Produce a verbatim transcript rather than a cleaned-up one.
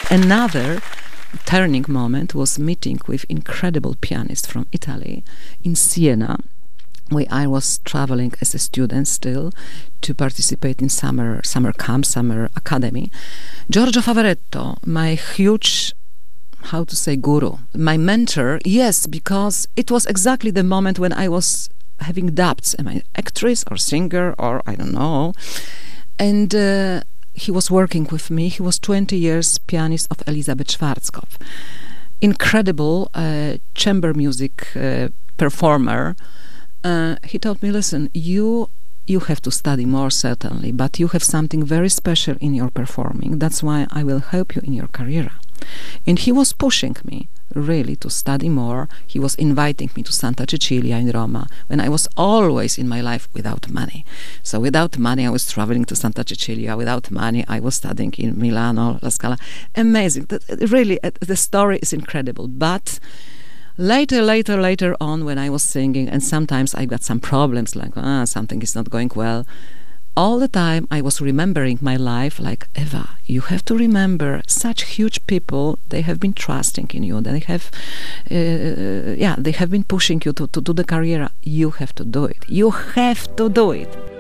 Another turning moment was meeting with incredible pianist from Italy in Siena, where I was traveling as a student still to participate in summer summer camp, summer academy. Giorgio Favaretto, my huge, how to say, guru, my mentor, yes, because it was exactly the moment when I was having doubts, am I actress or singer or I don't know. And uh, he was working with me. He was twenty years pianist of Elizabeth Schwarzkopf. Incredible uh, chamber music uh, performer. Uh, he told me, listen, you you have to study more, certainly, but you have something very special in your performing. That's why I will help you in your career. And he was pushing me, really, to study more. He was inviting me to Santa Cecilia in Roma, when I was always in my life without money. So without money, I was traveling to Santa Cecilia. Without money, I was studying in Milano, La Scala. Amazing. That, really, uh, the story is incredible. But Later, later, later on, when I was singing, and sometimes I got some problems, like, ah, something is not going well, all the time I was remembering my life, like, Eva, you have to remember, such huge people, they have been trusting in you, they have, uh, yeah, they have been pushing you to, to do the career. You have to do it. You have to do it.